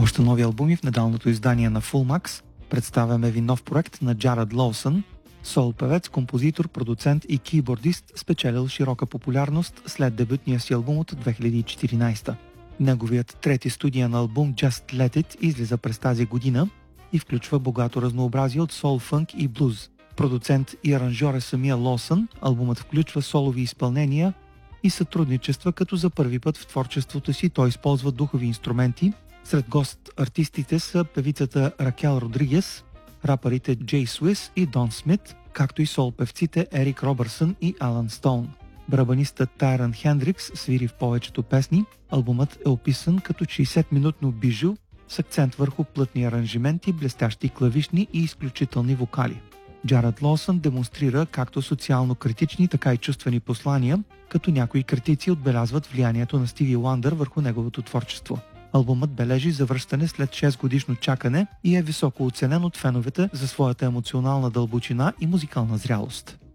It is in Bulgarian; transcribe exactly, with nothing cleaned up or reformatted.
още нови албуми в недалното издание на Full Max. Представяме ви нов проект на Джаред Лоусън, сол-певец, композитор, продуцент и кийбордист, спечелил широка популярност след дебютния си албум от две хиляди и четиринадесета. Неговият трети студиен албум Just Let It излиза през тази година и включва богато разнообразие от сол, фънк и блуз. Продуцент и аранжьор е самия Лоусън. Албумът включва солови изпълнения и сътрудничества, като за първи път в творчеството си той използва духови инструменти. Сред гост-артистите са певицата Ракел Родригес, рапърите Джей Суис и Дон Смит, както и сол-певците Ерик Робърсън и Алан Стоун. Барабанистът Тайрън Хендрикс свири в повечето песни. Албумът е описан като шейсет-минутно бижу с акцент върху плътни аранжименти, блестящи клавишни и изключителни вокали. Джаред Лоусън демонстрира както социално критични, така и чувствени послания, като някои критици отбелязват влиянието на Стиви Уандър върху неговото творчество. Албумът бележи завръщане след шест годишно чакане и е високо оценен от феновете за своята емоционална дълбочина и музикална зрялост.